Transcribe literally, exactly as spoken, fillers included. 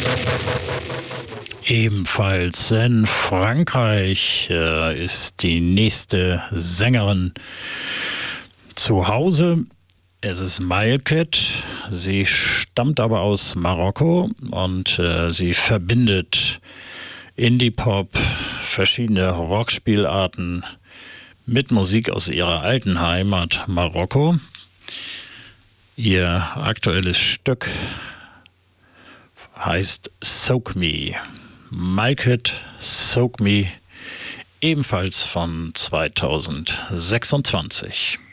Ebenfalls in Frankreich äh, ist die nächste Sängerin zu Hause. Es ist Malkit. Sie stammt aber aus Marokko und äh, sie verbindet Indie-Pop, verschiedene Rockspielarten mit Musik aus ihrer alten Heimat Marokko. Ihr aktuelles Stück heißt Soak Me. Malkit, Soak Me, ebenfalls von zweitausendsechsundzwanzig.